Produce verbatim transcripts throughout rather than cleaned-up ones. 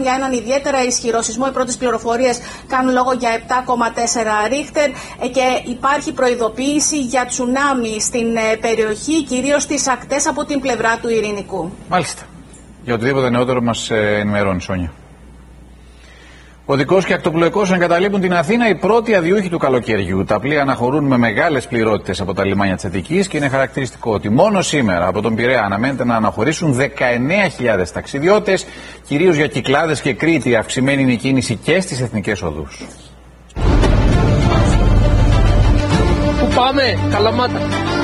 για έναν ιδιαίτερα ισχυρό σεισμό. Οι πρώτες πληροφορίες κάνουν λόγο για επτά κόμμα τέσσερα ρίχτερ και υπάρχει προειδοποίηση για τσουνάμι στην περιοχή, κυρίως στις ακτές από την πλευρά του Ειρηνικού. Μάλιστα. Για οτιδήποτε νεότερο μας ενημερώνει, Σόνια. Οδικός και ακτοπλοϊκός εγκαταλείπουν την Αθήνα οι πρώτοι αδιούχοι του καλοκαιριού. Τα πλοία αναχωρούν με μεγάλες πληρότητες από τα λιμάνια της Αττικής και είναι χαρακτηριστικό ότι μόνο σήμερα από τον Πειραιά αναμένεται να αναχωρήσουν δεκαεννέα χιλιάδες ταξιδιώτες, κυρίως για Κυκλάδες και Κρήτη. Αυξημένη είναι η κίνηση και στις εθνικές οδούς. Πού πάμε, Καλαμάτα.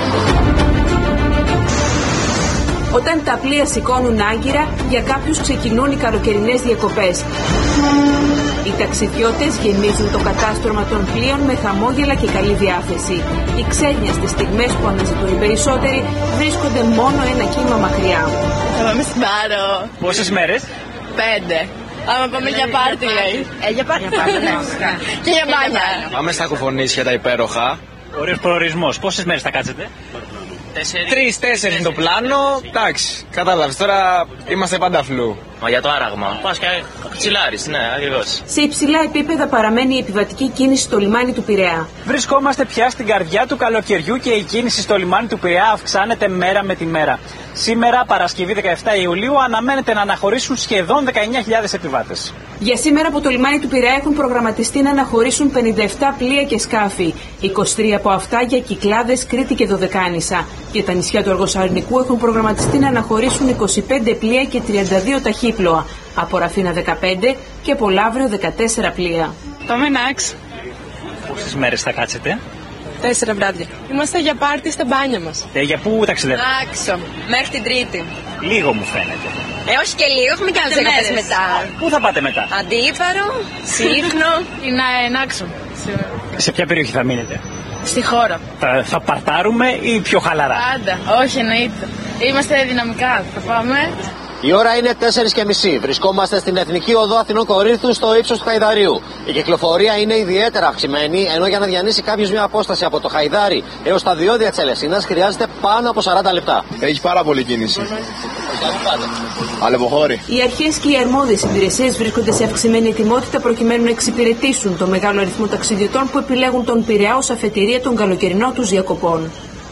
Όταν τα πλοία σηκώνουν άγκυρα, για κάποιους ξεκινούν οι καλοκαιρινές διακοπές. Οι ταξιδιώτες γεμίζουν το κατάστρωμα των πλοίων με χαμόγελα και καλή διάθεση. Οι ξένοι στις στιγμές που αναζητούν οι περισσότεροι βρίσκονται μόνο ένα κύμα μακριά. Θα πάμε στην Πάρο. Πόσες μέρες? Πέντε. Άμα πάμε για πάρτι, λέει. Ε, για πάρτι. Και για μπάνια. Πάμε στα Κουφονίσια τα υπέροχα. Ωραίος προορισμός. Πόσες μέρες θα κάτσετε? Τρεις, τέσσερις είναι το πλάνο. Εντάξει, κατάλαβες, τώρα είμαστε πάντα φλού. Μα για το άραγμα. Πας και τσιλάρεις, ναι, ακριβώς. Σε υψηλά επίπεδα παραμένει η επιβατική κίνηση στο λιμάνι του Πειραιά. Βρισκόμαστε πια στην καρδιά του καλοκαιριού και η κίνηση στο λιμάνι του Πειραιά αυξάνεται μέρα με τη μέρα. Σήμερα, Παρασκευή δεκαεφτά Ιουλίου, αναμένεται να αναχωρήσουν σχεδόν δεκαεννέα χιλιάδες επιβάτες. Για σήμερα από το λιμάνι του Πειραιά έχουν προγραμματιστεί να αναχωρήσουν πενήντα επτά πλοία και σκάφη. είκοσι τρία από αυτά για Κυκλάδες, Κρήτη και Δωδεκάνησα. Για τα νησιά του Αργοσαρνικού έχουν προγραμματιστεί να αναχωρήσουν είκοσι πέντε πλοία και τριάντα δύο ταχύπλοα. Από Ραφίνα δεκαπέντε και από Λαύριο δεκατέσσερα πλοία. Πάμε Νάξ. Πόσες μέρες θα κάτσετε? Τέσσερα βράδια. Είμαστε για πάρτι στα μπάνια μας. Ε, για πού ταξιδεύετε? Άξο. Μέχρι την Τρίτη. Λίγο μου φαίνεται. Ε, όχι και λίγο. Έχουμε και άλλες δεκαπέντε μετά. Πού θα πάτε μετά? Αντίβαρο, Σύφνο. Είναι Νάξο. Σε ποια περιοχή θα μείνετε? Στη χώρα. Θα, θα παρτάρουμε ή πιο χαλαρά? Πάντα. Όχι, εννοείται. Είμαστε δυναμικά. Θα πάμε. Η ώρα είναι τέσσερις και μισή. Βρισκόμαστε στην Εθνική Οδό Αθηνών Κορίνθου στο ύψος του Χαϊδαρίου. Η κυκλοφορία είναι ιδιαίτερα αυξημένη, ενώ για να διανύσει κάποιος μια απόσταση από το Χαϊδάρι έως τα διόδια της Ελευσίνας χρειάζεται πάνω από σαράντα λεπτά. Έχει πάρα πολύ κίνηση. Αλεποχώρη. Οι αρχές και οι αρμόδιες υπηρεσίες βρίσκονται σε αυξημένη ετοιμότητα προκειμένου να εξυπηρετήσουν το μεγάλο αριθμό ταξιδιωτών που επιλέγουν τον Πειραιά ως αφετηρία των καλοκαιρινών τους διακοπών.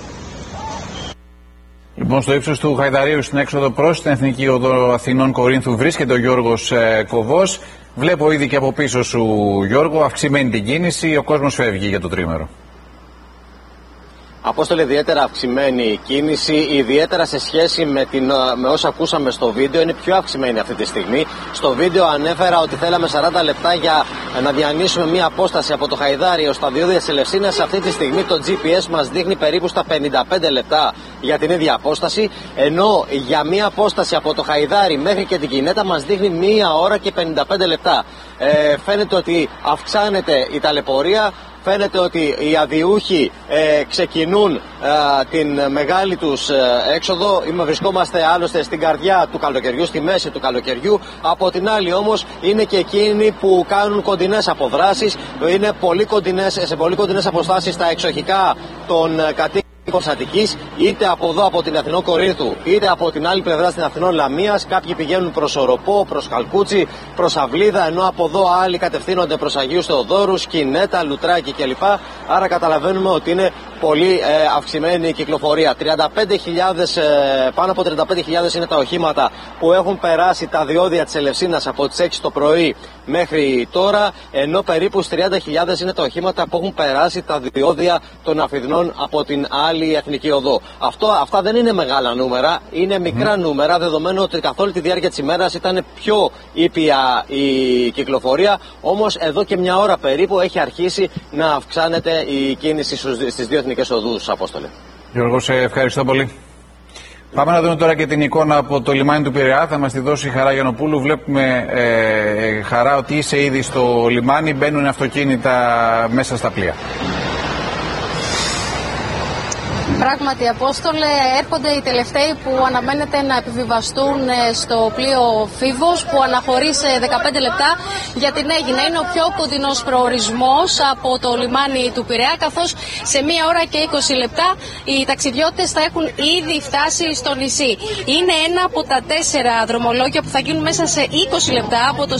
Λοιπόν, στο ύψος του Χαϊδαρίου, στην έξοδο προς την Εθνική Οδό Αθηνών Κορίνθου, βρίσκεται ο Γιώργος ε, Κοβός. Βλέπω ήδη και από πίσω σου, Γιώργο, αυξημένη την κίνηση. Ο κόσμος φεύγει για το τρίμερο. Απόστολε, ιδιαίτερα αυξημένη η κίνηση, ιδιαίτερα σε σχέση με, την, με όσα ακούσαμε στο βίντεο, είναι πιο αυξημένη αυτή τη στιγμή. Στο βίντεο ανέφερα ότι θέλαμε σαράντα λεπτά για να διανύσουμε μία απόσταση από το Χαϊδάρι έως τα διόδια της Ελευσίνας. Αυτή τη στιγμή το τζι πι ες μας δείχνει περίπου στα πενήντα πέντε λεπτά για την ίδια απόσταση, ενώ για μία απόσταση από το Χαϊδάρι μέχρι και την Κινέτα μας δείχνει μία ώρα και πενήντα πέντε λεπτά. Ε, φαίνεται ότι αυξάνεται η ταλαιπωρία. Φαίνεται ότι οι αδιούχοι ε, ξεκινούν ε, την μεγάλη τους ε, έξοδο. Είμαι, βρισκόμαστε άλλωστε στην καρδιά του καλοκαιριού, στη μέση του καλοκαιριού. Από την άλλη όμως είναι και εκείνοι που κάνουν κοντινές αποδράσεις. Είναι πολύ κοντινές, σε πολύ κοντινές αποστάσεις στα εξοχικά των ε, κατοίκων της Αττικής, είτε από εδώ από την Αθηνών Κορίνθου, είτε από την άλλη πλευρά στην Αθηνών Λαμίας. Κάποιοι πηγαίνουν προς Οροπό, προς Καλκούτσι, προς Αυλίδα, ενώ από εδώ άλλοι κατευθύνονται προς Αγίους Θεοδόρους, Κινέτα, Λουτράκη κλπ. Άρα καταλαβαίνουμε ότι είναι πολύ ε, αυξημένη η κυκλοφορία. τριάντα πέντε χιλιάδες, ε, πάνω από τριάντα πέντε χιλιάδες είναι τα οχήματα που έχουν περάσει τα διόδια της Ελευσίνας από τις έξι το πρωί μέχρι τώρα, ενώ περίπου τριάντα χιλιάδες είναι τα οχήματα που έχουν περάσει τα διόδια των Αφιδνών από την άλλη Εθνική Οδό. Αυτό, αυτά δεν είναι μεγάλα νούμερα, είναι μικρά mm. νούμερα, δεδομένου ότι καθ' όλη τη διάρκεια της ημέρας ήταν πιο ήπια η κυκλοφορία, όμως εδώ και μια ώρα περίπου έχει αρχίσει να αυξάνεται η κίνηση στις δύο εθνικές οδούς, Απόστολε. Γιώργο, σε ευχαριστώ πολύ. Πάμε να δούμε τώρα και την εικόνα από το λιμάνι του Πειραιά. Θα μας τη δώσει η Χαρά Γιαννοπούλου. Βλέπουμε, ε, Χαρά, ότι είσαι ήδη στο λιμάνι. Μπαίνουν αυτοκίνητα μέσα στα πλοία. Πράγματι, Απόστολε, έρχονται οι τελευταίοι που αναμένεται να επιβιβαστούν στο πλοίο Φίβος, που αναχωρεί σε δεκαπέντε λεπτά για την Αίγινα. Είναι ο πιο κοντινός προορισμός από το λιμάνι του Πειραιά, καθώς σε μία ώρα και είκοσι λεπτά οι ταξιδιώτες θα έχουν ήδη φτάσει στο νησί. Είναι ένα από τα τέσσερα δρομολόγια που θα γίνουν μέσα σε είκοσι λεπτά από το